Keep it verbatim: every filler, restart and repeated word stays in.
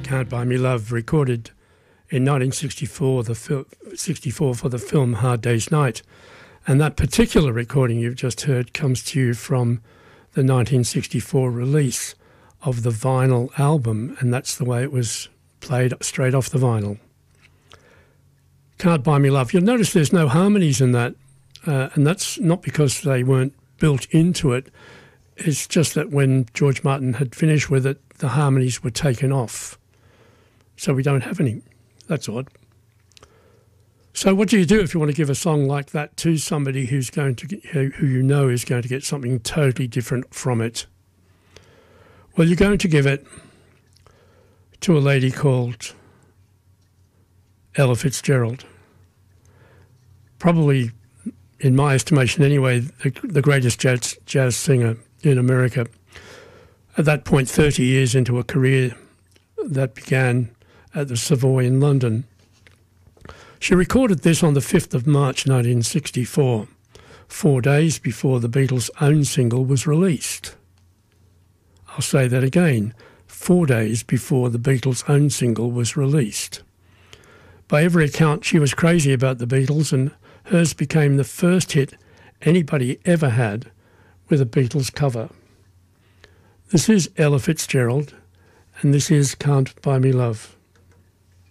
Can't Buy Me Love, recorded in nineteen sixty-four, the fil- sixty-four for the film Hard Day's Night. And that particular recording you've just heard comes to you from the nineteen sixty-four release of the vinyl album, and that's the way it was played straight off the vinyl. Can't Buy Me Love. You'll notice there's no harmonies in that, uh, and that's not because they weren't built into it. It's just that when George Martin had finished with it, the harmonies were taken off. So we don't have any. That's odd. So what do you do if you want to give a song like that to somebody who's going to get, who, who you know is going to get something totally different from it? Well, you're going to give it to a lady called Ella Fitzgerald. Probably, in my estimation anyway, the, the greatest jazz, jazz singer in America. At that point, thirty years into a career that began at the Savoy in London. She recorded this on the fifth of March nineteen sixty-four, four days before the Beatles' own single was released. I'll say that again, four days before the Beatles' own single was released. By every account, she was crazy about the Beatles, and hers became the first hit anybody ever had with a Beatles cover. This is Ella Fitzgerald, and this is Can't Buy Me Love.